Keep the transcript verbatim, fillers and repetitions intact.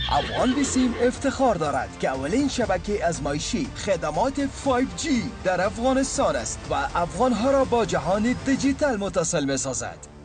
افغان بیسیم افتخار دارد که اولین شبکه ازمایشی خدمات فایو جی در افغانستان است و افغانها را با جهان دیجیتال متصل می سازد.